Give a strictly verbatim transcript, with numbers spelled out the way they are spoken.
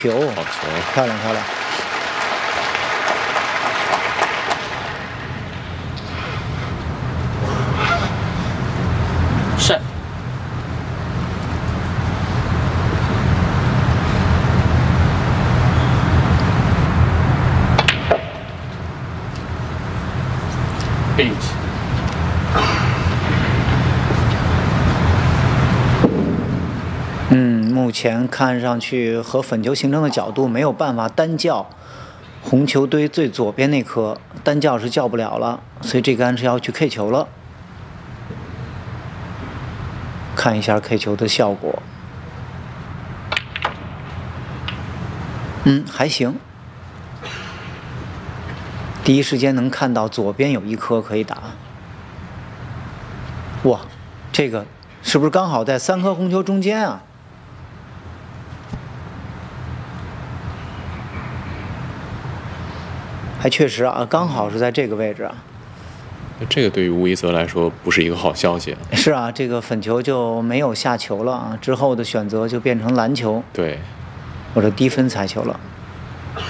球， 好球， 漂亮漂亮。 是。bench。 嗯，目前看上去和粉球形成的角度没有办法单叫红球堆最左边那颗，单叫是叫不了了，所以这杆是要去 K 球了。看一下 K 球的效果，嗯，还行。第一时间能看到左边有一颗可以打。哇，这个是不是刚好在三颗红球中间啊？还确实啊，刚好是在这个位置啊。 这个对于吴一泽来说不是一个好消息。 是啊，这个粉球就没有下球了啊，之后的选择就变成篮球， 对， 或者低分裁球了。